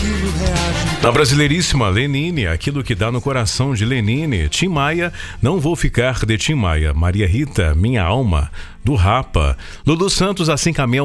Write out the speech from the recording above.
Na Brasileiríssima, Lenine, aquilo que dá no coração de Lenine. Tim Maia, Não Vou Ficar, de Tim Maia. Maria Rita, Minha Alma, do Rapa. Lulu Santos, Assim Caminha